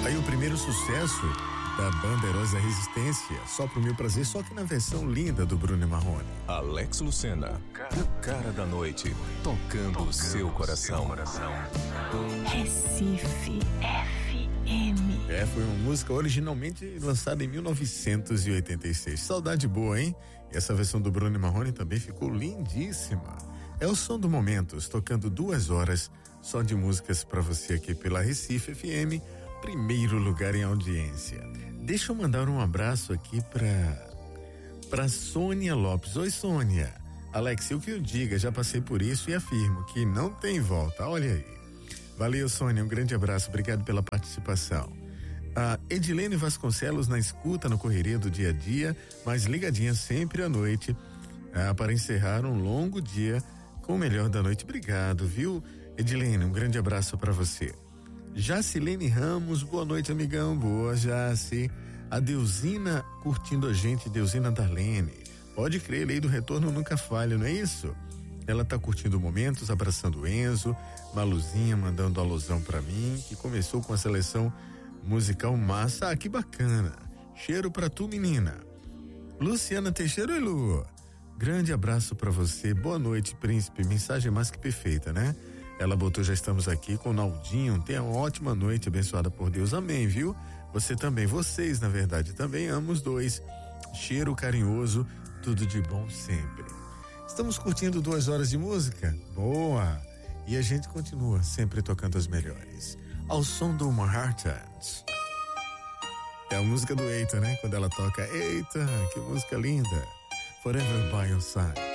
Aí o primeiro sucesso da banda Heróis da Resistência, Só Pro Meu Prazer, só que na versão linda do Bruno Marrone. Alex Lucena, o cara da noite, tocando seu coração. Recife FM. Foi uma música originalmente lançada em 1986. Saudade boa, hein? E essa versão do Bruno Marrone também ficou lindíssima. É o som do Momentos, tocando 2 horas só de músicas pra você aqui pela Recife FM, primeiro lugar em audiência. Deixa eu mandar um abraço aqui pra Sônia Lopes. Oi, Sônia. Alex, o que eu diga, já passei por isso e afirmo que não tem volta. Olha aí. Valeu, Sônia, um grande abraço, obrigado pela participação. A Edilene Vasconcelos na escuta no correria do dia a dia, mas ligadinha sempre à noite, para encerrar um longo dia com o melhor da noite. Obrigado, viu, Edilene? Um grande abraço para você. Jacilene Ramos, boa noite, amigão. Boa, Jaci. A Deusina curtindo a gente, Deusina Darlene. Pode crer, lei do retorno nunca falha, não é isso? Ela tá curtindo momentos, abraçando o Enzo, Maluzinha mandando alusão pra mim, que começou com a seleção musical massa. Ah, que bacana. Cheiro pra tu, menina. Luciana Teixeira, oi, Lu. Grande abraço pra você. Boa noite, príncipe. Mensagem mais que perfeita, né? Ela botou, já estamos aqui com o Naldinho. Tenha uma ótima noite, abençoada por Deus. Amém, viu? Você também, vocês, na verdade, também amo os dois. Cheiro carinhoso, tudo de bom sempre. Estamos curtindo 2 horas de música? Boa! E a gente continua sempre tocando as melhores. Ao som do Manhattans. É a música do Eita, né? Quando ela toca, eita, que música linda. Forever by your side.